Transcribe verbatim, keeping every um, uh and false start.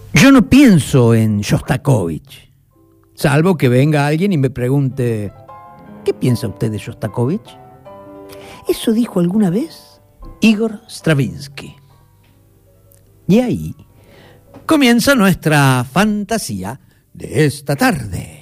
Yo no pienso en Shostakovich, salvo que venga alguien y me pregunte, ¿qué piensa usted de Shostakovich? Eso dijo alguna vez Igor Stravinsky. Y ahí comienza nuestra fantasía de esta tarde.